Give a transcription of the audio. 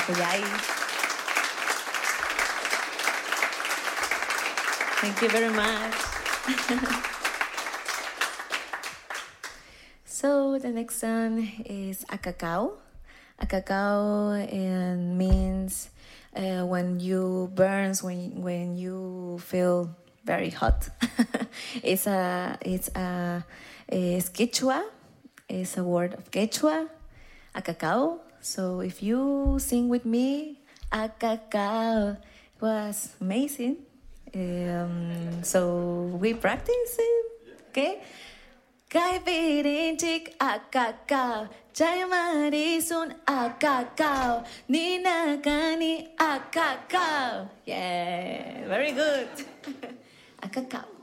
Kuyai. Thank you very much. So the next song is Akakao. Akakao means when you burns, when you feel very hot. it's Quechua. It's a word of Quechua. Akakao. So if you sing with me, Akakao, it was amazing. So we practice it, okay? Kai virintik akakao, jai marisun akakao, nina kani akakao. Yeah, very good. Akakao.